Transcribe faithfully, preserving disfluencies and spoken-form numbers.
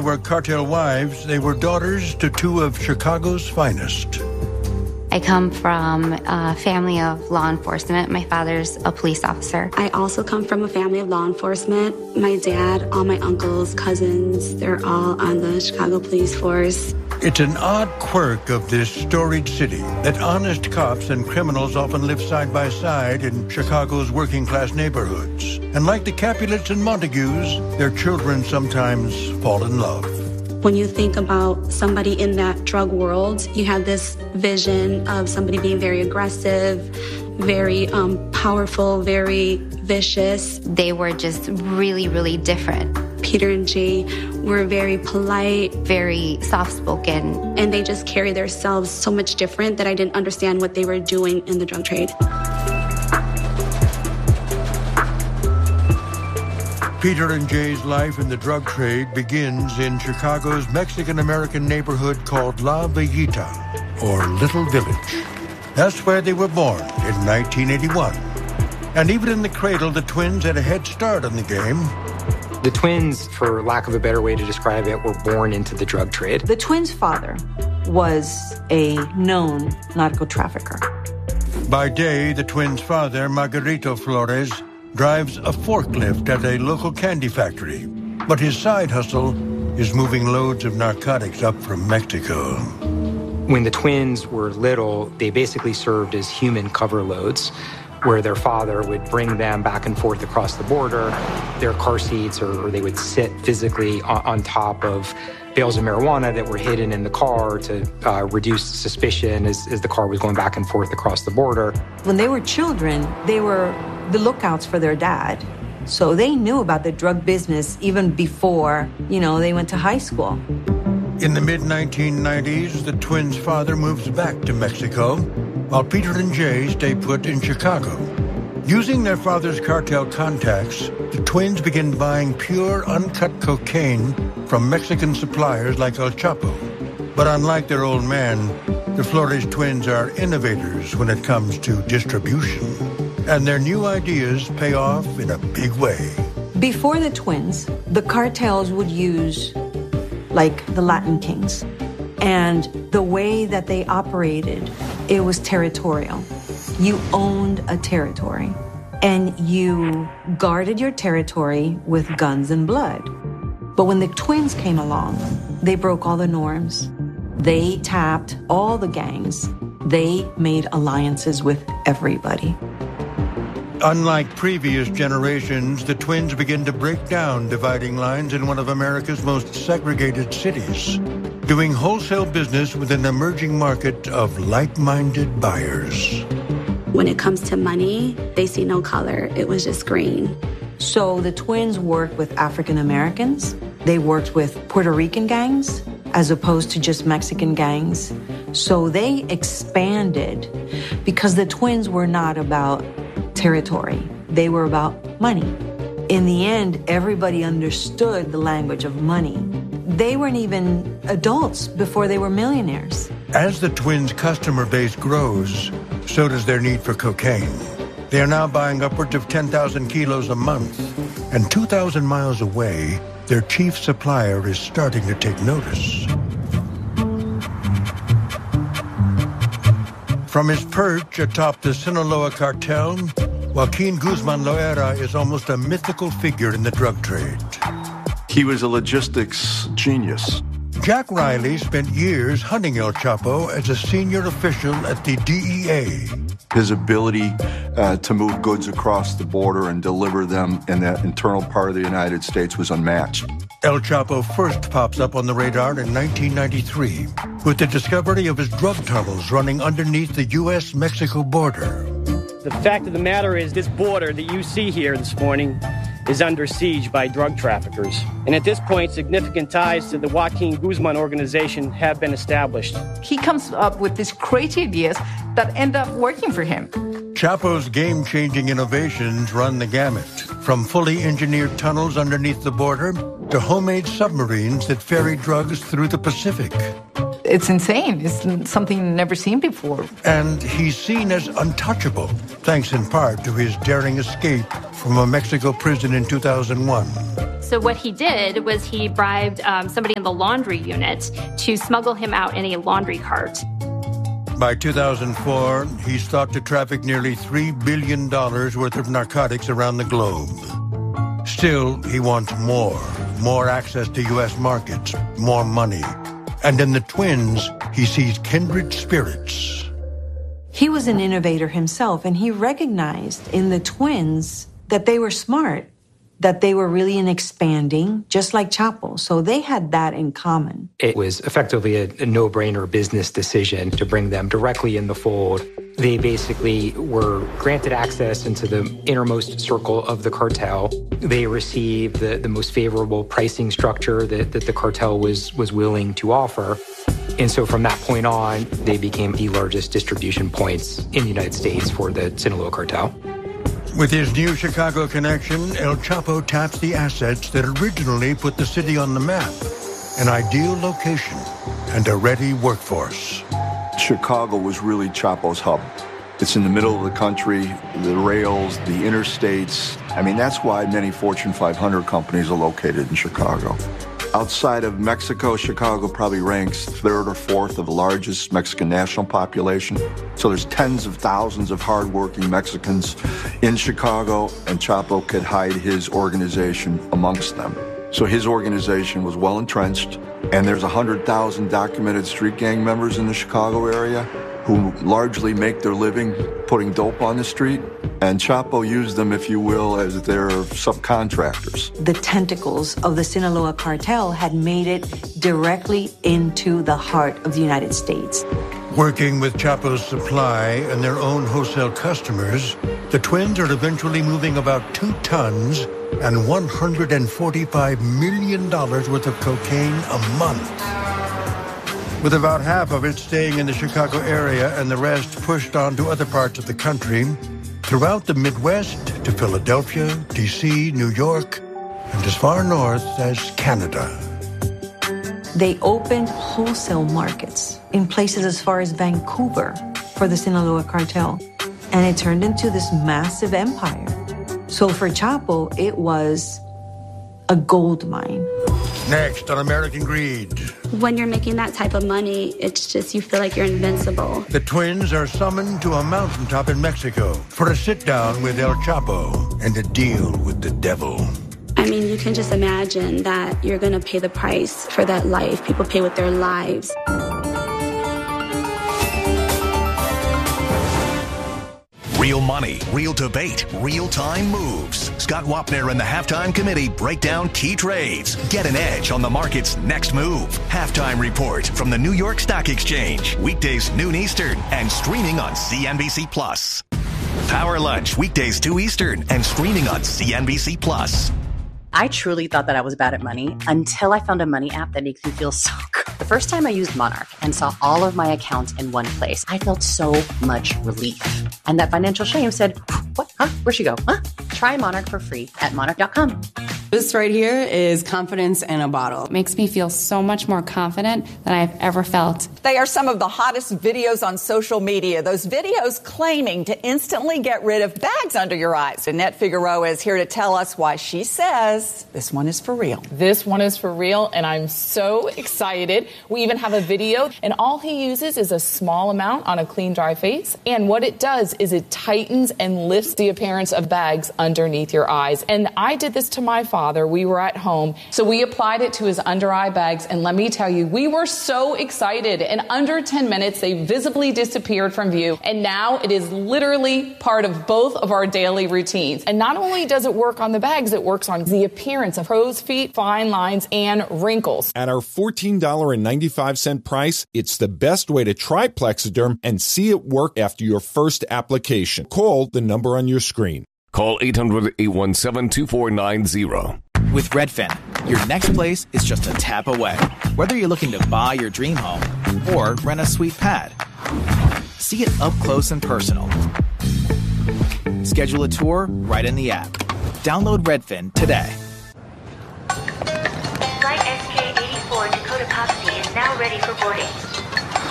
were cartel wives, they were daughters to two of Chicago's finest. I come from a family of law enforcement. My father's a police officer. I also come from a family of law enforcement. My dad, all my uncles, cousins, they're all on the Chicago police force. It's an odd quirk of this storied city that honest cops and criminals often live side by side in Chicago's working-class neighborhoods. And like the Capulets and Montagues, their children sometimes fall in love. When you think about somebody in that drug world, you have this vision of somebody being very aggressive, very um, powerful, very vicious. They were just really, really different. Peter and Jay were very polite, very soft-spoken. And they just carry themselves so much different that I didn't understand what they were doing in the drug trade. Peter and Jay's life in the drug trade begins in Chicago's Mexican-American neighborhood called La Villita, or Little Village. That's where they were born in nineteen eighty-one. And even in the cradle, the twins had a head start on the game. The twins, for lack of a better way to describe it, were born into the drug trade. The twins' father was a known narco trafficker. By day, the twins' father, Margarito Flores, drives a forklift at a local candy factory. But his side hustle is moving loads of narcotics up from Mexico. When the twins were little, they basically served as human cover loads, where their father would bring them back and forth across the border, their car seats, or, or they would sit physically on, on top of bales of marijuana that were hidden in the car to uh, reduce suspicion as, as the car was going back and forth across the border. When they were children, they were the lookouts for their dad. So they knew about the drug business even before, you know, they went to high school. In the mid nineteen nineties, the twins' father moves back to Mexico, while Peter and Jay stay put in Chicago. Using their father's cartel contacts, the twins begin buying pure, uncut cocaine from Mexican suppliers like El Chapo. But unlike their old man, the Flores twins are innovators when it comes to distribution. And their new ideas pay off in a big way. Before the twins, the cartels would use, like, the Latin Kings. And the way that they operated, it was territorial. You owned a territory, and you guarded your territory with guns and blood. But when the twins came along, they broke all the norms. They tapped all the gangs. They made alliances with everybody. Unlike previous generations, the twins begin to break down dividing lines in one of America's most segregated cities, doing wholesale business with an emerging market of like-minded buyers. When it comes to money, they see no color. It was just green. So the twins worked with African Americans. They worked with Puerto Rican gangs as opposed to just Mexican gangs. So they expanded because the twins were not about territory. They were about money. In the end, everybody understood the language of money. They weren't even adults before they were millionaires. As the twins' customer base grows, so does their need for cocaine. They are now buying upwards of ten thousand kilos a month. And two thousand miles away, their chief supplier is starting to take notice. From his perch atop the Sinaloa cartel, Joaquin Guzman Loera is almost a mythical figure in the drug trade. He was a logistics genius. Jack Riley spent years hunting El Chapo as a senior official at the D E A. His ability uh, to move goods across the border and deliver them in that internal part of the United States was unmatched. El Chapo first pops up on the radar in nineteen ninety-three with the discovery of his drug tunnels running underneath the U S Mexico border. The fact of the matter is this border that you see here this morning is under siege by drug traffickers. And at this point, significant ties to the Joaquin Guzman organization have been established. He comes up with these crazy ideas that end up working for him. Chapo's game-changing innovations run the gamut, from fully engineered tunnels underneath the border to homemade submarines that ferry drugs through the Pacific. It's insane. It's something never seen before. And he's seen as untouchable, thanks in part to his daring escape from a Mexico prison in two thousand one. So what he did was he bribed um, somebody in the laundry unit to smuggle him out in a laundry cart. By two thousand four, he's thought to traffic nearly three billion dollars worth of narcotics around the globe. Still, he wants more. More access to U S markets, more money. And in the twins, he sees kindred spirits. He was an innovator himself, and he recognized in the twins that they were smart, that they were really in expanding, just like Chapo. So they had that in common. It was effectively a, a no-brainer business decision to bring them directly in the fold. They basically were granted access into the innermost circle of the cartel. They received the, the most favorable pricing structure that, that the cartel was, was willing to offer. And so from that point on, they became the largest distribution points in the United States for the Sinaloa cartel. With his new Chicago connection, El Chapo taps the assets that originally put the city on the map. An ideal location and a ready workforce. Chicago was really Chapo's hub. It's in the middle of the country, the rails, the interstates. I mean, that's why many Fortune five hundred companies are located in Chicago. Outside of Mexico, Chicago probably ranks third or fourth of the largest Mexican national population. So there's tens of thousands of hardworking Mexicans in Chicago, and Chapo could hide his organization amongst them. So his organization was well entrenched, and there's one hundred thousand documented street gang members in the Chicago area who largely make their living putting dope on the street. And Chapo used them, if you will, as their subcontractors. The tentacles of the Sinaloa cartel had made it directly into the heart of the United States. Working with Chapo's supply and their own wholesale customers, the twins are eventually moving about two tons and one hundred forty-five million dollars worth of cocaine a month. With about half of it staying in the Chicago area and the rest pushed on to other parts of the country, throughout the Midwest to Philadelphia, D C, New York, and as far north as Canada. They opened wholesale markets in places as far as Vancouver for the Sinaloa cartel, and it turned into this massive empire. So for Chapo, it was a gold mine. Next on American Greed. When you're making that type of money, it's just, you feel like you're invincible. The twins are summoned to a mountaintop in Mexico for a sit-down with El Chapo and a deal with the devil. I mean, you can just imagine that you're going to pay the price for that life. People pay with their lives. Real money, real debate, real-time moves. Scott Wapner and the Halftime Committee break down key trades. Get an edge on the market's next move. Halftime Report from the New York Stock Exchange. Weekdays noon Eastern and streaming on C N B C Plus. Power Lunch, weekdays two Eastern and streaming on C N B C Plus. I truly thought that I was bad at money until I found a money app that makes me feel so good. The first time I used Monarch and saw all of my accounts in one place, I felt so much relief. And that financial shame said, what? Huh? Where'd she go? Huh? Try Monarch for free at monarch dot com. This right here is confidence in a bottle. It makes me feel so much more confident than I've ever felt. They are some of the hottest videos on social media. Those videos claiming to instantly get rid of bags under your eyes. Annette Figueroa is here to tell us why she says this one is for real. This one is for real, and I'm so excited. We even have a video, and all he uses is a small amount on a clean, dry face. And what it does is it tightens and lifts the appearance of bags underneath your eyes. And I did this to my father. We were at home, so we applied it to his under eye bags, and let me tell you, we were so excited. In under ten minutes, they visibly disappeared from view, and now it is literally part of both of our daily routines. And not only does it work on the bags, it works on the appearance of crow's feet, fine lines, and wrinkles. At our fourteen ninety-five price, it's the best way to try Plexiderm and see it work after your first application. Call the number on your screen. Call eight hundred, eight one seven, two four nine zero. With Redfin, your next place is just a tap away. Whether you're looking to buy your dream home or rent a sweet pad, see it up close and personal. Schedule a tour right in the app. Download Redfin today. Flight S K eighty-four Dakota Copsey is now ready for boarding.